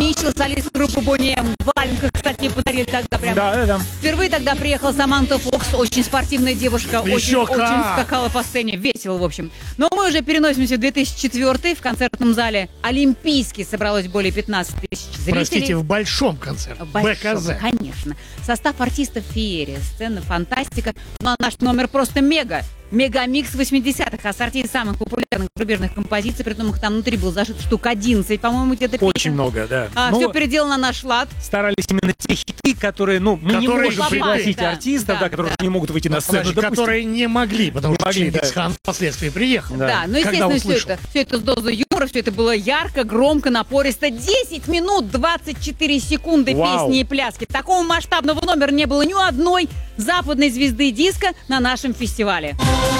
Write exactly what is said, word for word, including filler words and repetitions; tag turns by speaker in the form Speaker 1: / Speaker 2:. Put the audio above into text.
Speaker 1: Митчелл, солист группы Boney M. Валенка, кстати, подарили тогда прям.
Speaker 2: Да, да, да.
Speaker 1: Впервые тогда приехала Саманта Фокс, очень спортивная девушка, очень, очень скакала по сцене, весело, в общем. Но мы уже переносимся в две тысячи четвёртый. В концертном зале Олимпийский собралось более пятнадцати тысяч зрителей.
Speaker 3: Простите, в большом концерте.
Speaker 1: В большом, БКЗ. Конечно. Состав артистов феерия, сцена фантастика. Ну а наш номер просто мега. Мегамикс восьмидесятых, ассорти самых популярных зарубежных композиций, при том их там внутри был зашит штук одиннадцать, по-моему, где-то песен.
Speaker 2: Очень много, да.
Speaker 1: А,
Speaker 2: Но
Speaker 1: все переделано на наш лад.
Speaker 2: старались именно те хиты, которые, ну, мы не
Speaker 3: Которые
Speaker 2: можем
Speaker 3: попали,
Speaker 2: пригласить
Speaker 1: да,
Speaker 2: артистов,
Speaker 1: да,
Speaker 2: да, которые
Speaker 1: да.
Speaker 2: не могут выйти на сцену.
Speaker 3: Подожди,
Speaker 2: допустим.
Speaker 3: которые не могли, потому
Speaker 2: Не
Speaker 3: что
Speaker 2: могли, да.
Speaker 3: Чингисхан впоследствии приехал.
Speaker 2: Да.
Speaker 1: Да, ну,
Speaker 3: Когда
Speaker 1: естественно, все
Speaker 3: услышал.
Speaker 1: это, все это с дозой юмора, все это было ярко, громко, напористо. десять минут двадцать четыре секунды
Speaker 2: Вау.
Speaker 1: песни и пляски. Такого масштабного номера не было ни у одной западной звезды диска на нашем фестивале.